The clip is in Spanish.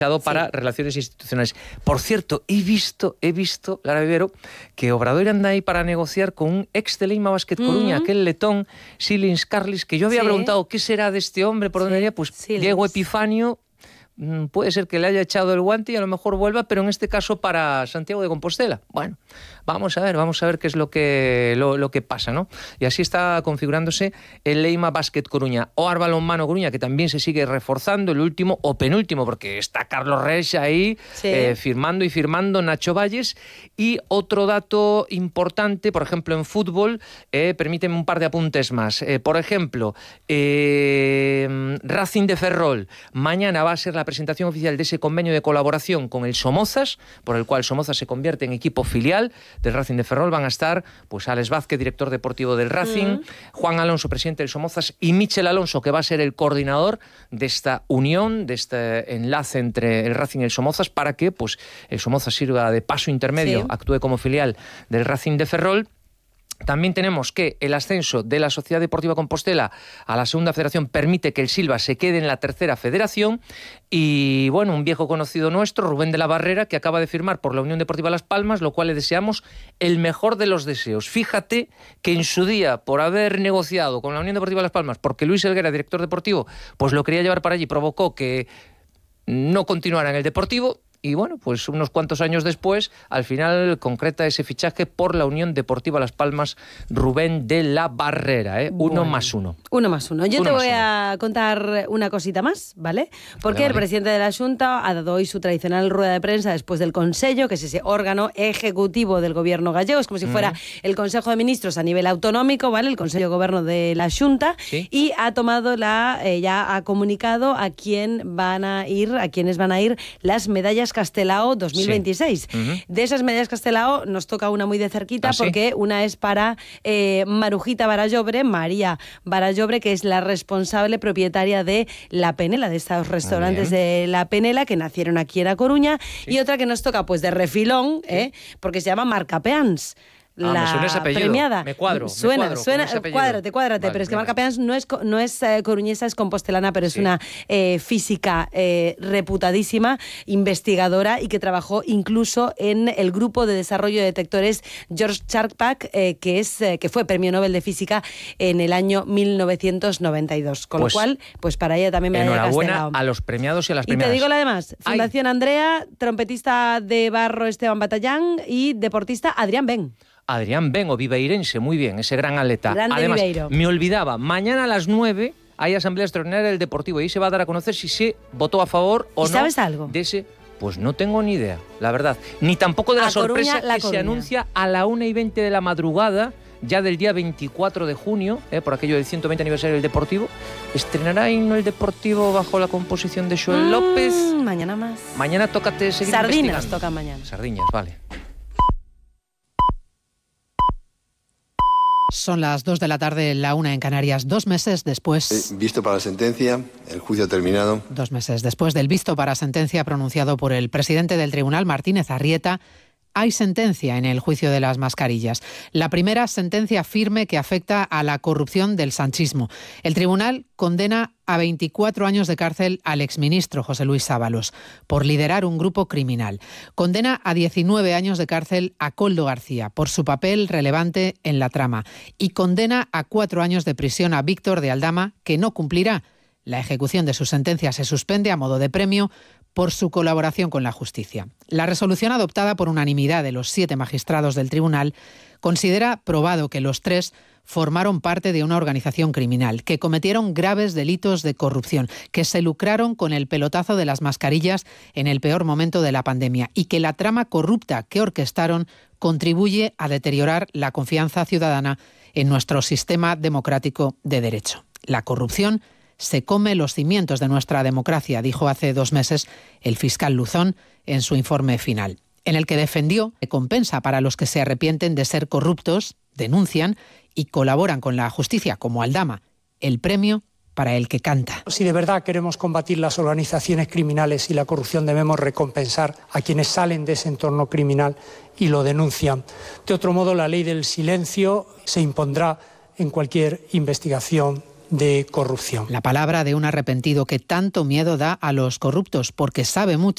para relaciones institucionales. Por cierto, he visto, Lara Vivero, que Obradoiro anda ahí para negociar con un ex de Leima Basket Coruña, aquel letón, Silins Carlis, que yo había preguntado qué será de este hombre, por dónde iría, pues Diego Epifanio. Puede ser que le haya echado el guante y a lo mejor vuelva, pero en este caso para Santiago de Compostela. Bueno, vamos a ver qué es lo que pasa, ¿no? Y así está configurándose el Leima Basket Coruña. O Balonmano Coruña, que también se sigue reforzando, el último o penúltimo, porque está Carlos Resch ahí firmando Nacho Valles. Y otro dato importante, por ejemplo, en fútbol, permíteme un par de apuntes más. Por ejemplo, Racing de Ferrol, mañana va a ser la presentación oficial de ese convenio de colaboración con el Somozas, por el cual Somozas se convierte en equipo filial del Racing de Ferrol. Van a estar pues Alex Vázquez, director deportivo del Racing, Juan Alonso, presidente del Somozas, y Michel Alonso, que va a ser el coordinador de esta unión, de este enlace entre el Racing y el Somozas, para que pues el Somozas sirva de paso intermedio, actúe como filial del Racing de Ferrol. También tenemos que el ascenso de la Sociedad Deportiva Compostela a la segunda federación permite que el Silva se quede en la tercera federación. Y bueno, un viejo conocido nuestro, Rubén de la Barrera, que acaba de firmar por la Unión Deportiva Las Palmas, lo cual le deseamos el mejor de los deseos. Fíjate que en su día, por haber negociado con la Unión Deportiva Las Palmas, porque Luis Helguera, director deportivo, pues lo quería llevar para allí, provocó que no continuara en el Deportivo. Y bueno, pues unos cuantos años después, al final concreta ese fichaje por la Unión Deportiva Las Palmas, Rubén de la Barrera, Uno más uno. Yo te voy a contar una cosita más, ¿vale? Porque el presidente de la Xunta ha dado hoy su tradicional rueda de prensa después del Consello, que es ese órgano ejecutivo del gobierno gallego, es como si fuera el Consejo de Ministros a nivel autonómico, ¿vale? El Consejo de Gobierno de la Xunta, y ha tomado ya ha comunicado a quienes van a ir las medallas Castelao 2026. De esas medallas Castelao nos toca una muy de cerquita, porque una es para Marujita Barallobre, María Barallobre, que es la responsable propietaria de La Penela, de estos restaurantes de La Penela, que nacieron aquí en A Coruña, y otra que nos toca pues de refilón, porque se llama Marcapeans. La me suena ese apellido. Premiada. Me cuadro. Cuádrate. Vale, pero es que Marcapeans no es coruñesa, es compostelana, pero es una física reputadísima, investigadora, y que trabajó incluso en el grupo de desarrollo de detectores George Charpak, que fue premio Nobel de Física en el año 1992. Con lo cual, pues para ella también me enhorabuena a los premiados y a las premiadas. Y te digo la demás. Fundación Andrea, trompetista de barro Esteban Batallán y deportista Adrián Ben. Adrián Ben, o viveirense, muy bien, ese gran atleta. Además, Viveiro. Me olvidaba, mañana a las 9 hay asamblea extraordinaria del Deportivo y ahí se va a dar a conocer si se votó a favor o no. ¿Sabes algo? De ese, pues no tengo ni idea, la verdad. Ni tampoco de la sorpresa que se anuncia a la 1:20 de la madrugada, ya del día 24 de junio, por aquello del 120 aniversario del Deportivo. ¿Estrenará himno el Deportivo bajo la composición de Joel López? Mañana más. Mañana tócate seguir Sardinas tocan mañana. Sardinas, vale. Son las 2 de la tarde, la 1 en Canarias, 2 meses después... Visto para la sentencia, el juicio ha terminado. 2 meses después del visto para sentencia pronunciado por el presidente del tribunal, Martínez Arrieta, hay sentencia en el juicio de las mascarillas. La primera sentencia firme que afecta a la corrupción del sanchismo. El tribunal condena a 24 años de cárcel al exministro José Luis Ábalos por liderar un grupo criminal. Condena a 19 años de cárcel a Koldo García por su papel relevante en la trama. Y condena a 4 años de prisión a Víctor de Aldama, que no cumplirá. La ejecución de su sentencia se suspende a modo de premio por su colaboración con la justicia. La resolución adoptada por unanimidad de los 7 magistrados del tribunal considera probado que los 3 formaron parte de una organización criminal, que cometieron graves delitos de corrupción, que se lucraron con el pelotazo de las mascarillas en el peor momento de la pandemia y que la trama corrupta que orquestaron contribuye a deteriorar la confianza ciudadana en nuestro sistema democrático de derecho. La corrupción se come los cimientos de nuestra democracia, dijo hace 2 meses el fiscal Luzón en su informe final, en el que defendió recompensa para los que se arrepienten de ser corruptos, denuncian y colaboran con la justicia, como Aldama, el premio para el que canta. Si de verdad queremos combatir las organizaciones criminales y la corrupción, debemos recompensar a quienes salen de ese entorno criminal y lo denuncian. De otro modo, la ley del silencio se impondrá en cualquier investigación de corrupción. La palabra de un arrepentido que tanto miedo da a los corruptos, porque sabe mucho